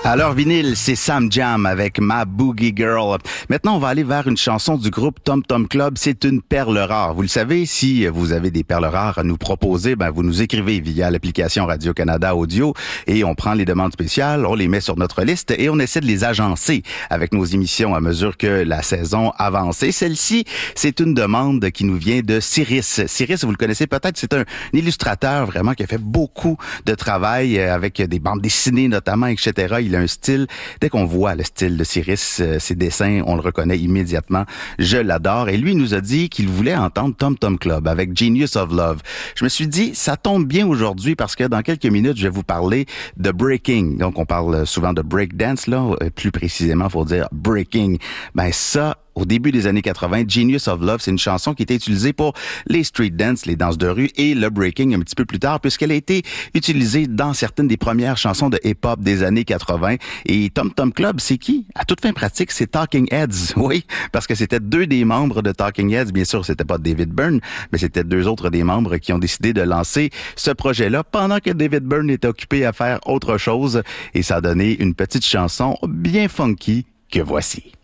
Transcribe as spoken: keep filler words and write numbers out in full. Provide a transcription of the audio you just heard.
Alors, vinyle, c'est Sam Jam avec Ma Boogie Girl. Maintenant, on va aller vers une chanson du groupe Tom Tom Club. C'est une perle rare. Vous le savez, si vous avez des perles rares à nous proposer, ben, vous nous écrivez via l'application Radio-Canada Audio et on prend les demandes spéciales, on les met sur notre liste et on essaie de les agencer avec nos émissions à mesure que la saison avance. Et celle-ci, c'est une demande qui nous vient de Cyrus. Cyrus, vous le connaissez peut-être, c'est un illustrateur vraiment qui a fait beaucoup de travail avec des bandes dessinées notamment, et cetera. Il a un style, dès qu'on voit le style de Cyrus, euh, ses dessins, on le reconnaît immédiatement. Je l'adore. Et lui, il nous a dit qu'il voulait entendre Tom Tom Club avec Genius of Love. Je me suis dit, ça tombe bien aujourd'hui parce que dans quelques minutes, je vais vous parler de breaking. Donc, on parle souvent de breakdance, là. Plus précisément, il faut dire breaking. Ben, ça, au début des années quatre-vingt, Genius of Love, c'est une chanson qui était utilisée pour les street dance, les danses de rue et le breaking un petit peu plus tard, puisqu'elle a été utilisée dans certaines des premières chansons de hip-hop des années quatre-vingt. Et Tom Tom Club, c'est qui? À toute fin pratique, c'est Talking Heads. Oui, parce que c'était deux des membres de Talking Heads. Bien sûr, c'était pas David Byrne, mais c'était deux autres des membres qui ont décidé de lancer ce projet-là pendant que David Byrne était occupé à faire autre chose. Et ça a donné une petite chanson bien funky que voici.